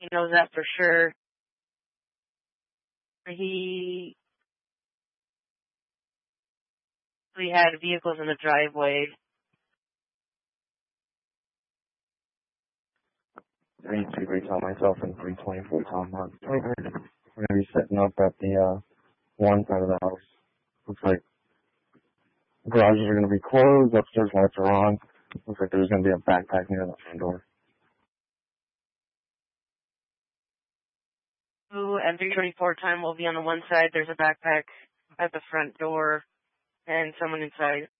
He knows that for sure. We had vehicles in the driveway. 323 Tom, myself, and 324 Tom. We're going to be setting up at the one side of the house. Looks like garages are going to be closed, upstairs lights are on. Looks like there's going to be a backpack near the front door. 2 and 324 Tom will be on the one side. There's a backpack at the front door and someone inside.